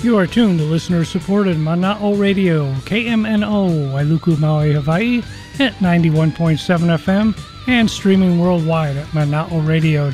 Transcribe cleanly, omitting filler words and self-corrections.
You are tuned to listener-supported Mana'o Radio, KMNO, Wailuku, Maui, Hawaii, at 91.7 FM and streaming worldwide at mana'oradio.com.